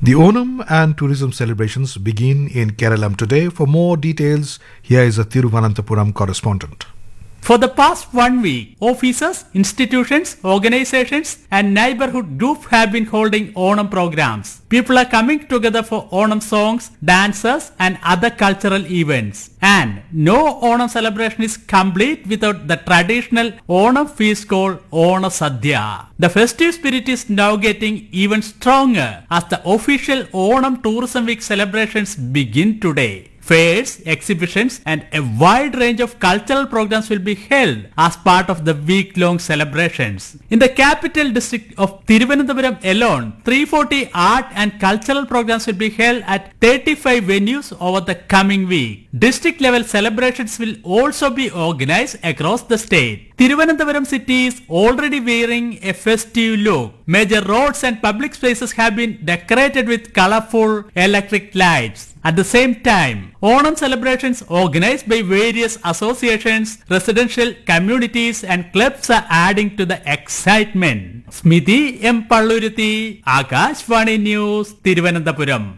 The Onam and tourism celebrations begin in Keralam today. For more details, here is a Thiruvananthapuram correspondent. For the past 1 week, offices, institutions, organizations and neighborhood groups have been holding Onam programs. People are coming together for Onam songs, dances and other cultural events. And no Onam celebration is complete without the traditional Onam feast called Ona Sadhya. The festive spirit is now getting even stronger as the official Onam Tourism Week celebrations begin today. Fairs, exhibitions and a wide range of cultural programs will be held as part of the week-long celebrations. In the capital district of Thiruvananthapuram alone, 340 art and cultural programs will be held at 35 venues over the coming week. District-level celebrations will also be organized across the state. Thiruvananthapuram city is already wearing a festive look. Major roads and public spaces have been decorated with colorful electric lights. At the same time, Onam celebrations organized by various associations, residential communities and clubs are adding to the excitement. Smiti M. Palluruthi, Akashvani News, Thiruvananthapuram.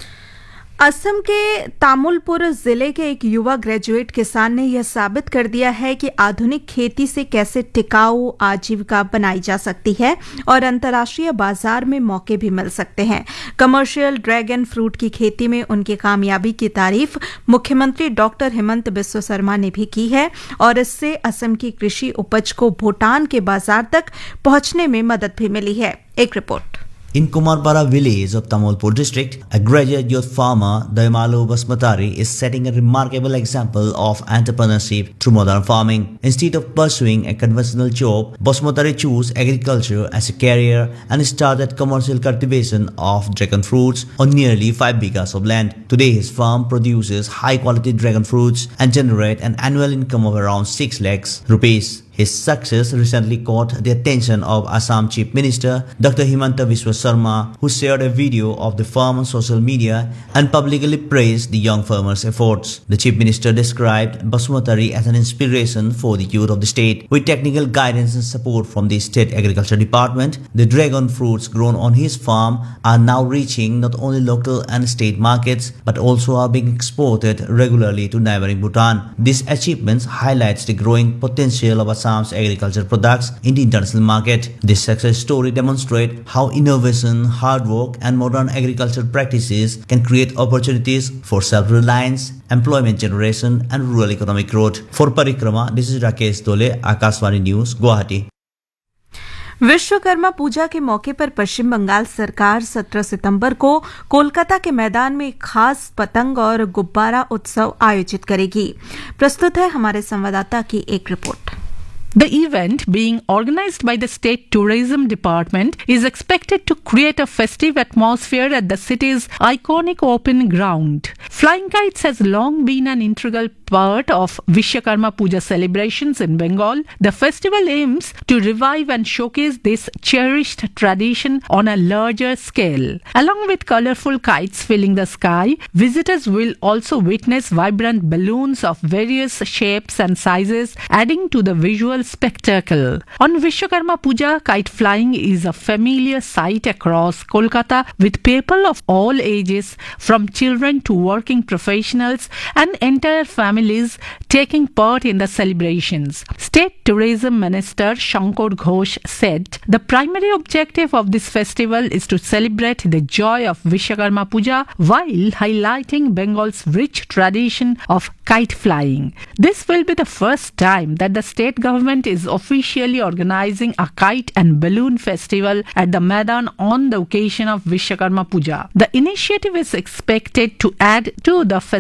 Assam के तामुलपुर जिले के एक युवा graduate किसान ने यह साबित कर दिया है कि आधुनिक खेती से कैसे टिकाऊ आजीविका बनाई जा सकती है और अंतर्राष्ट्रीय बाजार में मौके भी मिल सकते हैं। कमर्शियल ड्रैगन फ्रूट की खेती में उनकी कामयाबी की तारीफ मुख्यमंत्री डॉक्टर हिमंत बिस्वा शर्मा ने भी की है और इससे असम की कृषि उपज को भूटान के बाजार तक पहुंचने में मदद भी मिली है। एक report. In Kumarpara village of Tamolpur district, a graduate youth farmer, Dayamalu Basmatari, is setting a remarkable example of entrepreneurship through modern farming. Instead of pursuing a conventional job, Basmatari chose agriculture as a career and started commercial cultivation of dragon fruits on nearly 5 bighas of land. Today, his farm produces high-quality dragon fruits and generates an annual income of around 6 lakhs rupees. His success recently caught the attention of Assam Chief Minister Dr. Himanta Biswa Sharma, who shared a video of the farm on social media and publicly praised the young farmer's efforts. The Chief Minister described Basmatari as an inspiration for the youth of the state. With technical guidance and support from the State Agriculture Department, the dragon fruits grown on his farm are now reaching not only local and state markets but also are being exported regularly to neighboring Bhutan. These achievements highlights the growing potential of Assam's agriculture products in the international market. This success story demonstrates how innovation, hard work and modern agricultural practices can create opportunities for self-reliance, employment generation and rural economic growth. For Parikrama, this is Rakesh Dole, Akashvani News, Guwahati. Vishwakarma पूजा के मौके पर पश्चिम बंगाल सरकार 17 सितंबर को कोलकाता के मैदान में खास पतंग और गुब्बारा उत्सव आयोजित करेगी। प्रस्तुत है हमारे संवाददाता की एक report. The event, being organized by the State Tourism Department, is expected to create a festive atmosphere at the city's iconic open ground. Flying kites has long been an integral part of Vishwakarma Puja celebrations in Bengal. The festival aims to revive and showcase this cherished tradition on a larger scale. Along with colorful kites filling the sky, visitors will also witness vibrant balloons of various shapes and sizes, adding to the visual spectacle. On Vishwakarma Puja, kite flying is a familiar sight across Kolkata, with people of all ages, from children to working professionals and entire families taking part in the celebrations. State Tourism Minister Shankar Ghosh said the primary objective of this festival is to celebrate the joy of Vishwakarma Puja while highlighting Bengal's rich tradition of kite flying. This will be the first time that the state government is officially organizing a kite and balloon festival at the Maidan on the occasion of Vishwakarma Puja. The initiative is expected to add to the